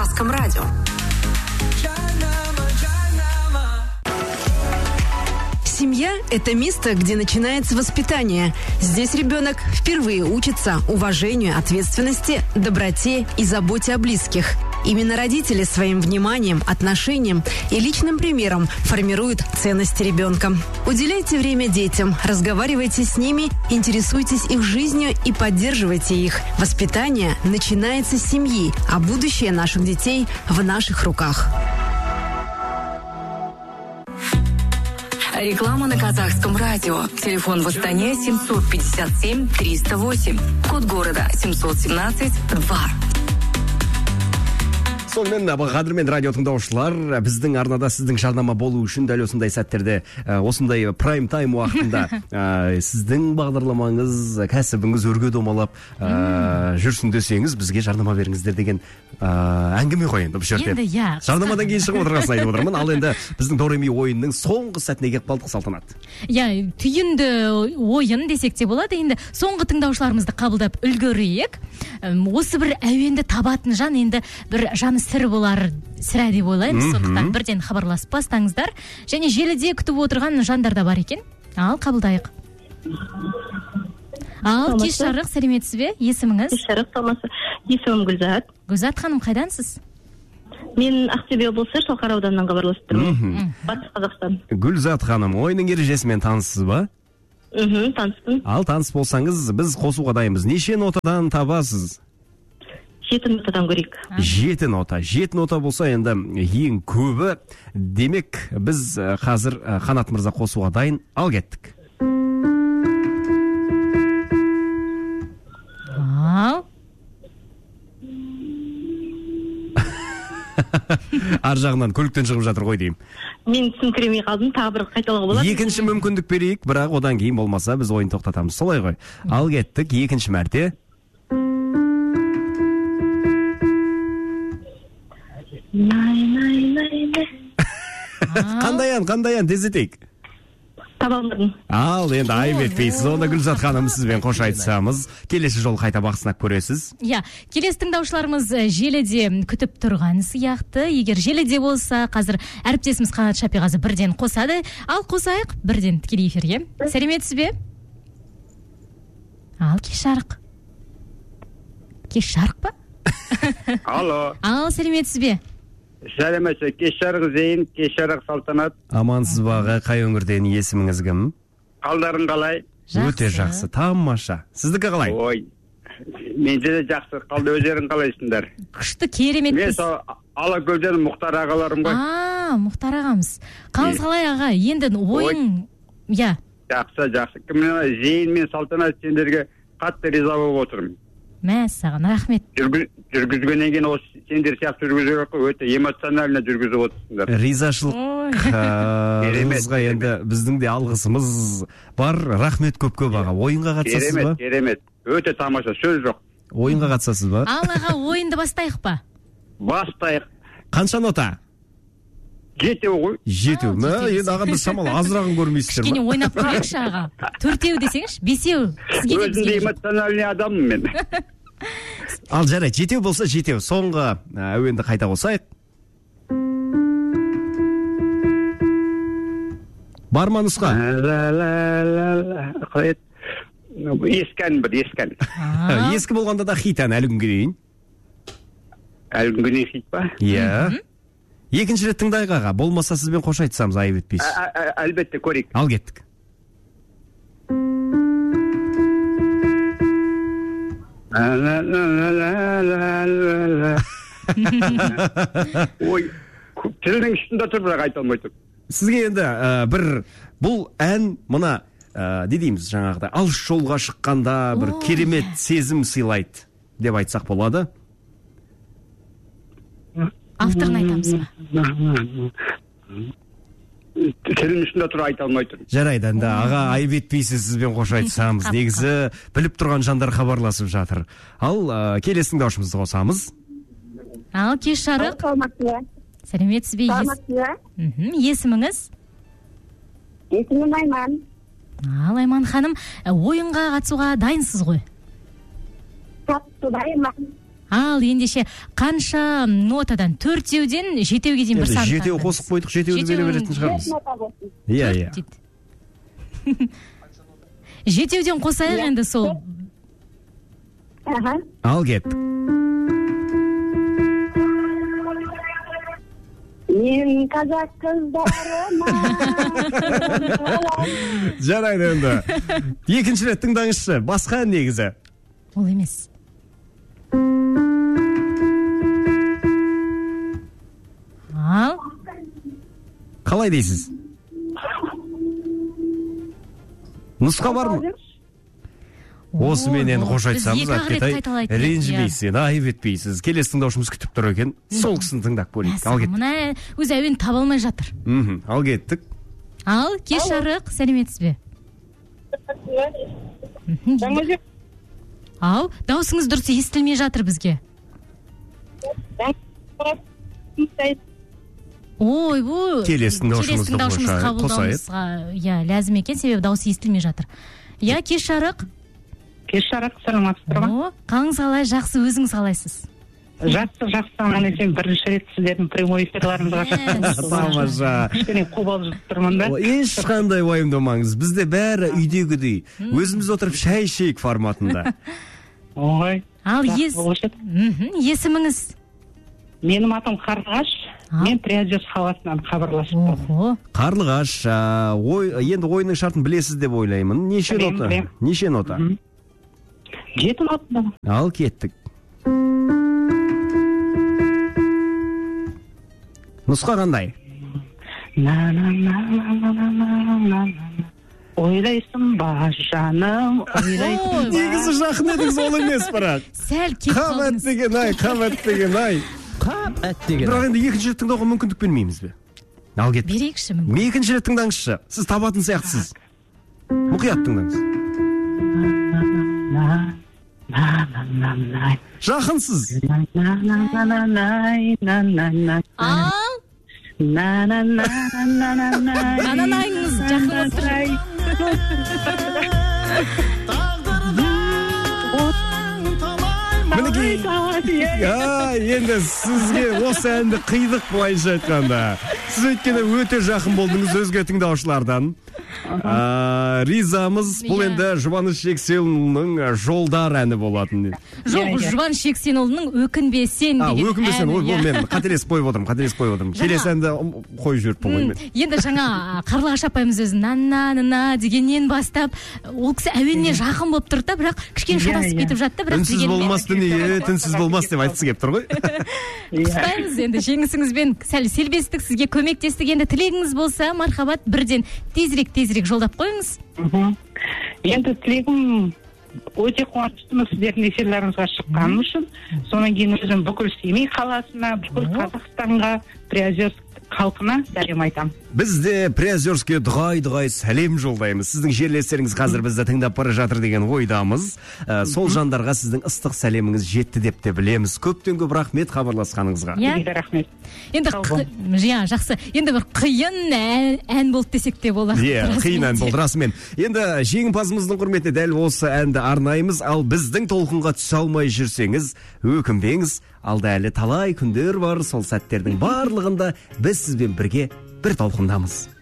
Казахском радио. Семья – это место, где начинается воспитание. Здесь ребенок впервые учится уважению, ответственности, доброте и заботе о близких. Именно родители своим вниманием, отношением и личным примером формируют ценности ребенка. Уделяйте время детям, разговаривайте с ними, интересуйтесь их жизнью и поддерживайте их. Воспитание начинается с семьи, а будущее наших детей в наших руках. Реклама на Казахском радио. Телефон в Астане 757-308. Код города 717-2. Сонымен қадірмен радио тыңдаушылар, біздің арнада сіздің жарнама болу үшін дәл осындай сәттерде, осындай прайм тайм уақытында сіздің бағдарламаңыз, кәсібіңіз өрге домалап жүрсін десеңіз, бізге жарнама беріңіздер деген әңгіме ғой енді бұл жерде. Жарнамадан кейін шығып отырғасын айтып отырмын. Ал енді біздің Дореми ойынның соңғы сәтіне келіп қалдық, Салтанат. Түйінді ойын десек те болады. Енді соңғы тыңдаушыларымызды қабылдап үлгерейік. Осы бір әуенді табатын жан енді бір жаны сыр болар сірә деп ойлаймыз. Сондықтан бірден хабарласып бастаңыздар. Және желіде күтіп отырған жандар да бар екен. Ал қабылдайық. Ал кеш жарық, сәлеметсіз бе? Есіміңіз? Кеш жарық, саламатсыз. Есімім Гүлзат. Гүлзат ханым, қайдансыз? Мен Ақтөбе облысы Шалқар ауданынан хабарласып тұрмын. Батыс Қазақстан. Гүлзат ханым, ойынның ережесімен таныссыз ба? Таныспын. Ал таныс болсаңыз, біз қосуға дайынбыз. Неше нотадан табасыз? 7 нотадан көрейік. 7 нота. 7 нота болса, енді ең көбі. Демек, біз қазір Қанат мырза қосуға дайын. Ал кеттік. Ал. Ар жағынан көліктен шығып жатыр ғой деймін. Мен түсінкіремей қалдым, тағы бір қайталауға болады. Екінші мүмкіндік берейік, бірақ одан кейін болмаса біз ойын тоқтатамыз. Солай ғой. Ал кеттік, екінші мәрте. Қандай ән, тездетейік. Табалмадым. Ал, енді айып етпейсіз. Онда Гүлзат ханым сізбен қош айтысамыз. Келесі жол қайта бақсынап көресіз. Келесі тыңдаушыларымыз желіде күтіп тұрған сияқты. Егер желіде болса, қазір әріптесіміз Қанат Шапиғазы бірден қосады. Ал қосайық бірден тікелей эфирге. Сәлеметсіз бе? Ал кеш жарық. Кеш жарық па? Алло. Ал сәлеметсіз бе? Сәлеметсіз, кеш жарық Зейін, кеш жарық Салтанат. Амансыз баға, қай өңірден, есіміңіз кім? Қалдарың қалай? Өте жақсы, тамаша. Сіздікі қалай? Ой, менде де жақсы, қалды, өздерің қалайсыңдар? Күшті, керемет. Мен сол Алакөлден Мұхтар ағаларым ғой. Мұхтар ағамыз. Қалыңыз қалай аға? Енді ойын, Жақсы. Зейін мен Салтанат сендерге қатты риза болып отырмын. Саған рахмет. Жүргізгеннен кейін осы сендер сияқты жүргізуге өте эмоционально жүргізіп отырсыңдар. Ризашылықыңызға енді біздің де алғысымыз бар. Рахмет көп аға. Ойынға қатысасыз ба? Керемет. Өте тамаша, сөз жоқ. Ойынға қатысасыз ба? Ал аға, ойынды бастайық па? Бастайық. Қанша нота? 7 ғой. 7. Енді аға біз шамалы азырағын көрмейсіздер ма? Кішкене ойнап көрейікші аға. 4 десеңіз, 5. Өзінде эмоциональный адаммын мен. Ал жарай, 7 болса 7. Соңғы әуенді қайта қосайық. Бар ма нұсқа? Ескен. Ескі болғанда да хит ән әлі күнге дейін. Әлі күнге дейін хит па? Иә. Екінші рет тыңдайық аға. Болмаса сізбен қош айтсамыз, айып етпейсіз. Әлбетте, көрейік. Ал кеттік. Ой, тілдің үстінде тұр, бірақ айта алмай тұр. Сізге енді бұл ән мұна не дейміз жаңағыда алыс жолға шыққанда бір керемет сезім сыйлайды деп айтсақ болады. Авторын айтамыз ба? Тілдің үстінде тұр, айта алмай тұр. Жарайды, енді аға айып етпейсіз, сізбен қош айтсамыз. Негізі біліп тұрған жандар хабарласып жатыр. Ал келесі тыңдаушымызды қосамыз. Ал кеш жарық. Сәлеметсіз бе? Есіміңіз? Есімім Айман. Ал Айман ханым, ойынға қатысуға дайынсыз ғой? Дайынмын. Ал ендеше қанша нотадан 4-еуден 7-еуге дейін бір сан. 7 қосып қойдық, 7-еуді бере беретін шығармыз. Иә. 7-еуден қосайық енді сол. Ал кеттік. Мен қазақ қыздарыма. Жарайды енді. Екінші рет тыңдаңызшы. Басқа негізі. Ол емес. Ал. Қалай дейсіз? Нұсқа бар ма? Осыменен қош айтсамыз, Әпкетай, ренжімейсіз, айып етпейсіз. Келесі тыңдаушымыз күтіп тұр екен. Сол кісіні тыңдап көрейік. Ал кеттік. Мына өз әуен таба алмай жатыр. Ал кеттік. Ал, кеш жарық, сәлеметсіз бе? Ау, даусыңыз дұрыс естілмей жатыр бізге. Ой, бұл Келесі тыңдаушымызды қабылдауымызға ләзім екен, себебі дауысы естілмей жатыр. Кеш жарық. Кеш жарық, саламатсыздар ма? Қаңыз қалай, жақсы, өзіңіз қалайсыз? Жақсы, ана сен бірінші рет сіздердің прямой эфирларыңызға шықтыңыз. Тамаша. Кішкене қобалжып тұрмын да. Ешқандай уайымдамаңыз. Бізде бәрі үйдегідей. Өзіміз отырып шай ішейік форматында. Ой. Ал есіміңіз? Менің атым Қарлығаш. Мен Приозерск қаласынан хабарласып тұрмын. Қарлығаш, енді ойынның шартын білесіз деп ойлаймын. Неше нота? 7 нота. Ал кеттік. Нұсқа қандай? Ойлайсың ба жаным, ойлайсың ба. Негізі жақын едіңіз, ол емес бірақ. Сәл кеп қалдыңыз. Қамат деген. Бірақ енді екінші рет тыңдауға мүмкіндік бермейміз бе? Ал кеттік. Берейікші мүмкін. Екінші рет тыңдаңызшы. Сіз табатын сияқтысыз. Мұқият тыңдаңыз. Жақынсыз. Ал нананайыңыз жақындап тұр. Мінекей, енді сізге осы әнді қидық былайша айтқанда. Сіз өйткені өте жақын болдыңыз өзге тыңдаушылардан. Ризамыз. Бұл енді Жұбаныш Жексенұлының Жолдар әні болатын. Жоқ, Жұбаныш Жексенұлының Өкінбесен деген әні. Өкінбесен, мен қателесіп қойып отырмын. Келесі әнді қойып жүріп болмаймын. Енді жаңа Қарлығаш апайымыз өзі нана дегеннен бастап, ол кісі әуеніне жақын болып тұрды да, бірақ кішкене шатасып кетіп жатты. Үнсіз болмас дүние, түнсіз болмас деп айтқысы келіп тұр ғой. Құттықтаймыз енді жеңісіңізбен сәл селбестік, сізге көмектестік. Енді тілегіңіз болса, мархабат, бірден тезірек жолдап қойыңыз. Енді тілегім өте қуаныштымын сіздердің эфирлеріңізге шыққаным үшін. Содан кейін өзім бүкіл Семей қаласына, бүкіл Қазақстанға, Приозерск халқына сәлем айтам. Біз де Приозерскке дұғай сәлем жолдаймыз. Сіздің жерлестеріңіз қазір бізді тыңдап бара жатыр деген ойдамыз. Сол жандарға сіздің ыстық сәлеміңіз жетті деп те білеміз. Көптен көп рахмет хабарласқаныңызға. Рахмет. Енді жақсы. Енді бір қиын ән болды десек те болады. Қиын ән болды расымен. Енді жеңімпазымыздың құрметіне дәл осы әнді арнаймыз. Ал біздің толқынға түсе алмай жүрсеңіз, өкінбеңіз. Алда әлі талай күндер бар, сол сәттердің барлығында біз сізбен бірге бір толқындамыз.